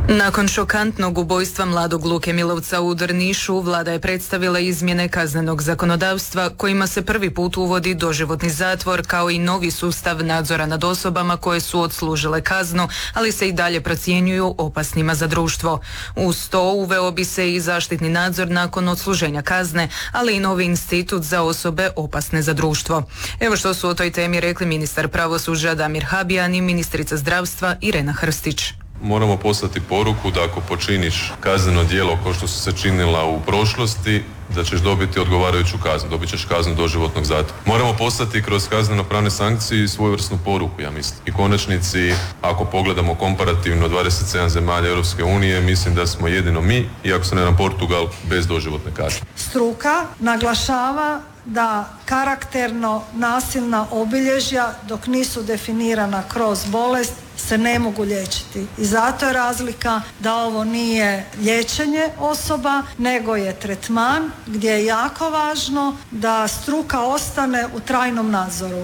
Nakon šokantnog ubojstva mladog Luke Milovca u Drnišu, vlada je predstavila izmjene kaznenog zakonodavstva kojima se prvi put uvodi doživotni zatvor kao i novi sustav nadzora nad osobama koje su odslužile kaznu, ali se i dalje procjenjuju opasnima za društvo. Uz to uveo bi se i zaštitni nadzor nakon odsluženja kazne, ali i novi institut za osobe opasne za društvo. Evo što su o toj temi rekli ministar pravosuđa Damir Habijan i ministrica zdravstva Irena Hrstić. Moramo poslati poruku da ako počiniš kazneno djelo kao što su se činila u prošlosti, da ćeš dobiti odgovarajuću kaznu, dobit ćeš kaznu doživotnog zatvora. Moramo poslati kroz kazneno-pravne sankcije i svojevrsnu poruku, ja mislim. I konačnici, ako pogledamo komparativno 27 zemalja Europske unije, mislim da smo jedino mi, iako se ne nam Portugal, bez doživotne kazne. Struka naglašava da karakterno nasilna obilježja, dok nisu definirana kroz bolest, se ne mogu liječiti. I zato je razlika da ovo nije liječenje osoba, nego je tretman gdje je jako važno da struka ostane u trajnom nadzoru.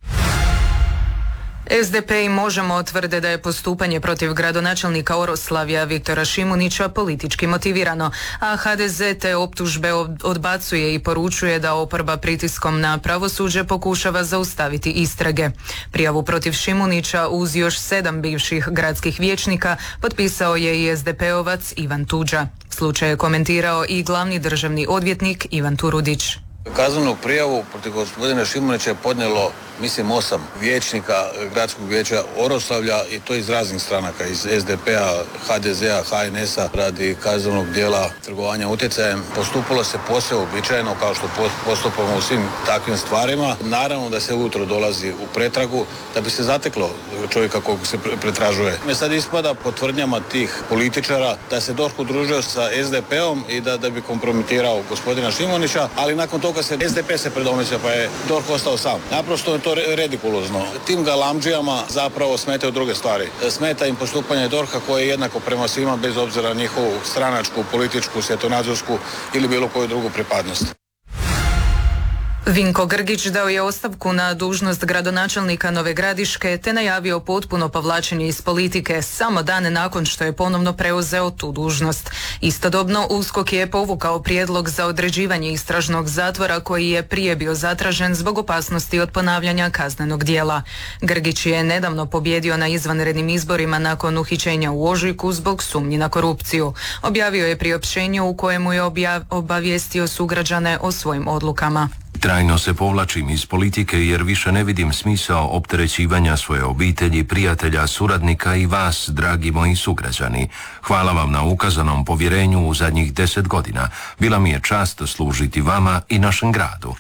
SDP i Možemo tvrde da je postupanje protiv gradonačelnika Oroslavlja Viktora Šimunića politički motivirano, a HDZ te optužbe odbacuje i poručuje da oporba pritiskom na pravosuđe pokušava zaustaviti istrage. Prijavu protiv Šimunića uz još 7 bivših gradskih vijećnika potpisao je i SDP-ovac Ivan Tuđa. Slučaj je komentirao i glavni državni odvjetnik Ivan Turudić. Kaznenu prijavu protiv gospodina Šimunića je podnijelo, mislim, 8 vijećnika gradskog vijeća Oroslavlja i to iz raznih stranaka, iz SDP-a, HDZ-a, HNS-a radi kaznenog djela trgovanja utjecajem. Postupilo se posve uobičajeno kao što postupamo u svim takvim stvarima. Naravno da se ujutro dolazi u pretragu da bi se zateklo čovjeka kog se pretražuje. Sad ispada po tvrdnjama tih političara da se DORH udružio sa SDP-om i da bi kompromitirao gospodina Šimunića, ali nakon toga SDP se predomislio pa je DORH ostao sam. Naprosto je to redikulozno. Tim galamdžijama zapravo smetaju druge stvari. Smeta im postupanje DORH-a koje je jednako prema svima bez obzira na njihovu stranačku, političku, svjetonazorsku ili bilo koju drugu pripadnost. Vinko Grgić dao je ostavku na dužnost gradonačelnika Nove Gradiške te najavio potpuno povlačenje iz politike samo dane nakon što je ponovno preuzeo tu dužnost. Istodobno USKOK je povukao prijedlog za određivanje istražnog zatvora koji je prije bio zatražen zbog opasnosti od ponavljanja kaznenog djela. Grgić je nedavno pobjedio na izvanrednim izborima nakon uhićenja u ožujku zbog sumnji na korupciju. Objavio je priopćenje u kojemu je obavijestio sugrađane o svojim odlukama. Trajno se povlačim iz politike jer više ne vidim smisao opterećivanja svoje obitelji, prijatelja, suradnika i vas, dragi moji sugrađani. Hvala vam na ukazanom povjerenju u zadnjih 10 godina. Bila mi je čast služiti vama i našem gradu.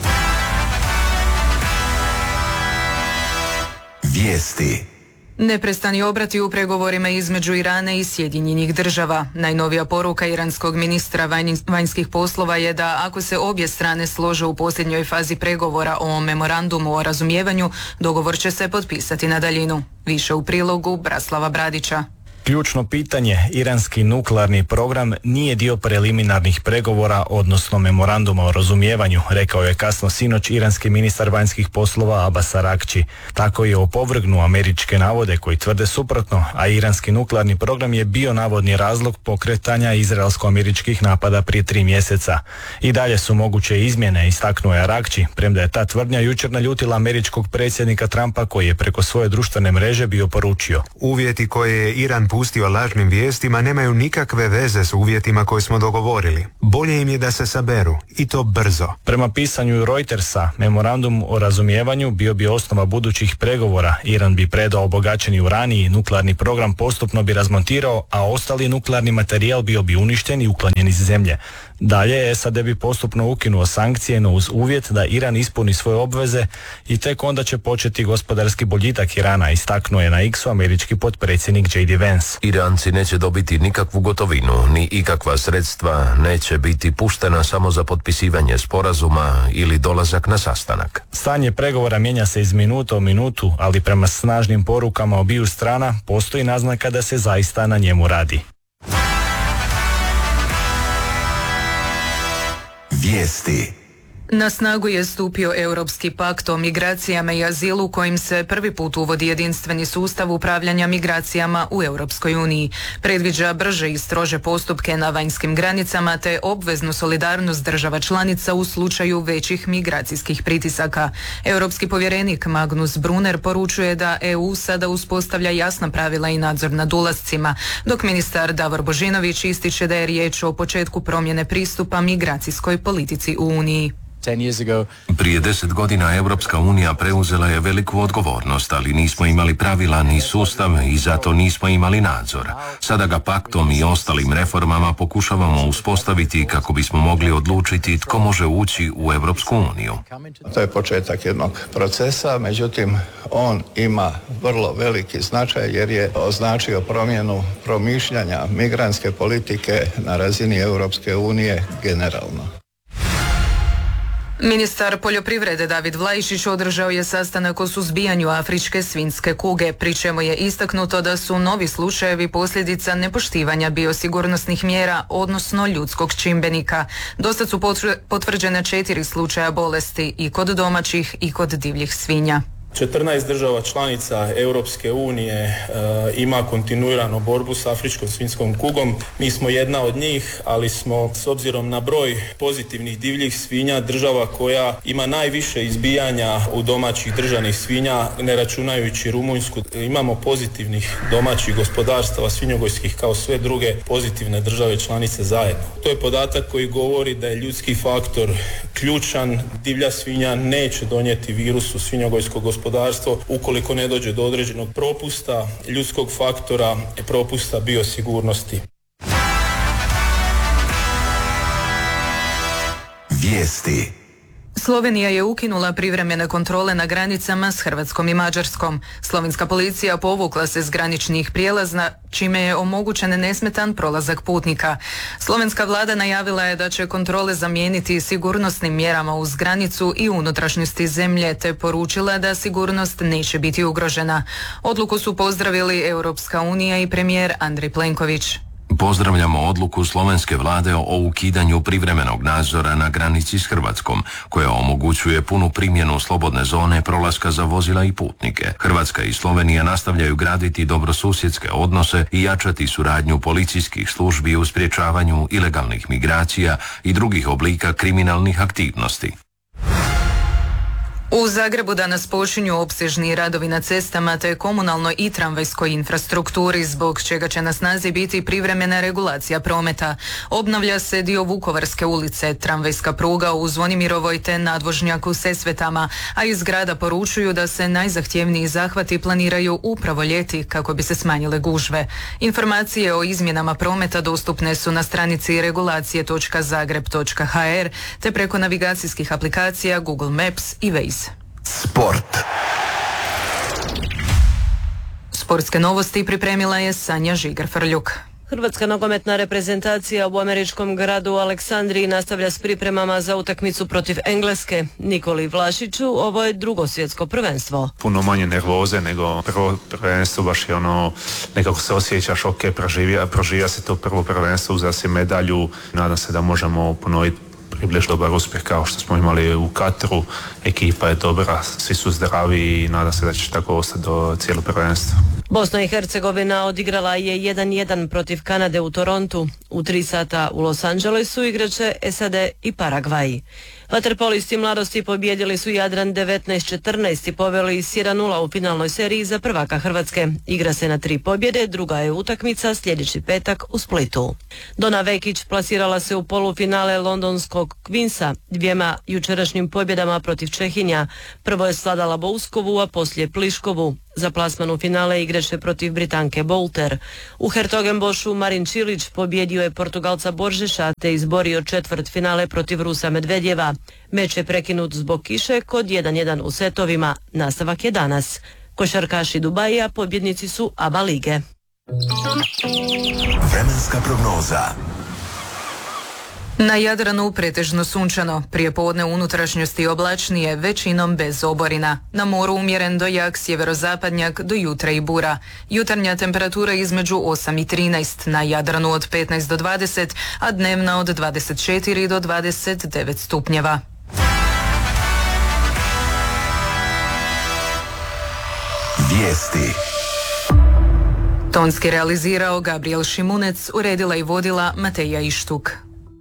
Vijesti. Neprestani obrati u pregovorima između Irana i Sjedinjenih Država. Najnovija poruka iranskog ministra vanjskih poslova je da ako se obje strane slože u posljednjoj fazi pregovora o memorandumu o razumijevanju, dogovor će se potpisati na daljinu. Više u prilogu Braslava Bradića. Ključno pitanje, iranski nuklearni program nije dio preliminarnih pregovora, odnosno memoranduma o razumijevanju, rekao je kasno sinoć iranski ministar vanjskih poslova Abbas Araghchi. Tako je opovrgnuo američke navode koji tvrde suprotno, a iranski nuklearni program je bio navodni razlog pokretanja izraelsko-američkih napada prije 3 mjeseca. I dalje su moguće izmjene, istaknuo je Araghchi, premda je ta tvrdnja jučer naljutila američkog predsjednika Trumpa koji je preko svoje društvene mreže bio poručio: uvjeti koje je Iran pustio lažnim vijestima nemaju nikakve veze s uvjetima koje smo dogovorili. Bolje im je da se saberu, i to brzo. Prema pisanju Reutersa, memorandum o razumijevanju bio bi osnova budućih pregovora. Iran bi predao obogaćeni uran i nuklearni program postupno bi razmontirao, a ostali nuklearni materijal bio bi uništen i uklonjen iz zemlje. Dalje, SAD bi postupno ukinuo sankcije, no uz uvjet da Iran ispuni svoje obveze i tek onda će početi gospodarski boljitak Irana, istaknuo je na X-u američki potpredsjednik J.D. Vance. Iranci neće dobiti nikakvu gotovinu, ni ikakva sredstva, neće biti puštena samo za potpisivanje sporazuma ili dolazak na sastanak. Stanje pregovora mijenja se iz minuta u minutu, ali prema snažnim porukama obiju strana postoji naznaka da se zaista na njemu radi. Vijesti. Na snagu je stupio Europski pakt o migracijama i azilu kojim se prvi put uvodi jedinstveni sustav upravljanja migracijama u Europskoj uniji. Predviđa brže i strože postupke na vanjskim granicama te obveznu solidarnost država članica u slučaju većih migracijskih pritisaka. Europski povjerenik Magnus Brunner poručuje da EU sada uspostavlja jasna pravila i nadzor nad ulascima, dok ministar Davor Božinović ističe da je riječ o početku promjene pristupa migracijskoj politici u Uniji. Prije 10 godina Europska unija preuzela je veliku odgovornost, ali nismo imali pravila ni sustav i zato nismo imali nadzor. Sada ga paktom i ostalim reformama pokušavamo uspostaviti kako bismo mogli odlučiti tko može ući u Europsku uniju. To je početak jednog procesa, međutim on ima vrlo veliki značaj jer je označio promjenu promišljanja migrantske politike na razini Europske unije generalno. Ministar poljoprivrede David Vlaišić održao je sastanak o suzbijanju afričke svinjske kuge, pri čemu je istaknuto da su novi slučajevi posljedica nepoštivanja biosigurnosnih mjera, odnosno ljudskog čimbenika. Dosad su potvrđene 4 slučaja bolesti i kod domaćih i kod divljih svinja. 14 država članica Europske unije ima kontinuirano borbu s afričkom svinjskom kugom. Mi smo jedna od njih, ali smo s obzirom na broj pozitivnih divljih svinja država koja ima najviše izbijanja u domaćih držanih svinja, ne računajući Rumunjsku. Imamo pozitivnih domaćih gospodarstava svinjogojskih kao sve druge pozitivne države članice zajedno. To je podatak koji govori da je ljudski faktor ključan. Divlja svinja neće donijeti virus u svinjogojsko gospodarstvo ukoliko ne dođe do određenog propusta ljudskog faktora, propusta biosigurnosti. Vijesti. Slovenija je ukinula privremene kontrole na granicama s Hrvatskom i Mađarskom. Slovenska policija povukla se s graničnih prijelaza, čime je omogućen nesmetan prolazak putnika. Slovenska vlada najavila je da će kontrole zamijeniti sigurnosnim mjerama uz granicu i unutrašnjosti zemlje, te poručila da sigurnost neće biti ugrožena. Odluku su pozdravili Europska unija i premijer Andrej Plenković. Pozdravljamo odluku slovenske vlade o ukidanju privremenog nadzora na granici s Hrvatskom, koja omogućuje punu primjenu slobodne zone prolaska za vozila i putnike. Hrvatska i Slovenija nastavljaju graditi dobrosusjedske odnose i jačati suradnju policijskih službi u sprječavanju ilegalnih migracija i drugih oblika kriminalnih aktivnosti. U Zagrebu danas počinju opsežni radovi na cestama te komunalnoj i tramvajskoj infrastrukturi, zbog čega će na snazi biti privremena regulacija prometa. Obnavlja se dio Vukovarske ulice, tramvajska pruga u Zvonimirovoj te nadvožnjak u Sesvetama, a iz grada poručuju da se najzahtjevniji zahvati planiraju upravo ljeti kako bi se smanjile gužve. Informacije o izmjenama prometa dostupne su na stranici regulacije.zagreb.hr te preko navigacijskih aplikacija Google Maps i Waze. Sport. Sportske novosti pripremila je Sanja Žigar-Frljuk. Hrvatska nogometna reprezentacija u američkom gradu Aleksandriji nastavlja s pripremama za utakmicu protiv Engleske. Nikoli Vlašiću, ovo je drugo svjetsko prvenstvo. Puno manje nervoze nego prvo prvenstvo, baš je nekako se osjećaš ok, proživija se to prvo prvenstvo, uzeo si medalju, nadam se da možemo ponoviti približno dobar uspjeh kao što smo imali u Katru. Ekipa je dobra, svi su zdravi i nadam se da će tako ostati do cijelo prvenstva. Bosna i Hercegovina odigrala je 1-1 protiv Kanade u Torontu. U 3 sata u Los Angelesu igraće SAD i Paragvaj. Vaterpolisti mladosti pobijedili su Jadran 19-14 i poveli s 1-0 u finalnoj seriji za prvaka Hrvatske. Igra se na 3 pobjede, druga je utakmica sljedeći petak u Splitu. Dona Vekić plasirala se u polufinale londonskog Queensa 2 jučerašnjim pobjedama protiv Čehinja. Prvo je sladala Bouskovu, a poslije Pliškovu. Za plasman u finale igraće protiv Britanke Bolter. U Hertogenbošu Marin Čilić pobjedio je Portugalca Boržeša te izborio četvrtfinale protiv Rusa Medvedjeva. Meč je prekinut zbog kiše kod 1-1 u setovima. Nastavak je danas. Košarkaši Dubaija pobjednici su ABA lige. Vremenska prognoza. Na Jadranu pretežno sunčano, prijepodne u unutrašnjosti oblačnije, većinom bez oborina. Na moru umjeren do jak sjeverozapadnjak, do jutra i bura. Jutarnja temperatura između 8 i 13, na Jadranu od 15 do 20, a dnevna od 24 do 29 stupnjeva. Vijesti. Tonski realizirao Gabriel Šimunec, uredila i vodila Mateja Ištuk.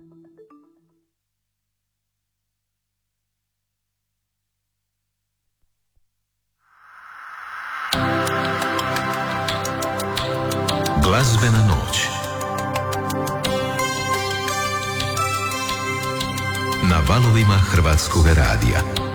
Glazbena noć. Na valovima Hrvatskog radija.